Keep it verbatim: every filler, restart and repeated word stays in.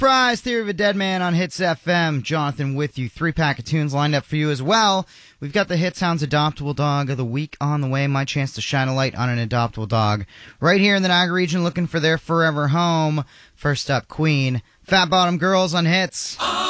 Surprise! Theory of a Dead Man on Hits F M. Jonathan with you. Three pack of tunes lined up for you as well. We've got the Hit Sounds Adoptable Dog of the Week on the way. My chance to shine a light on an adoptable dog right here in the Niagara region looking for their forever home. First up, Queen. Fat Bottom Girls on Hits.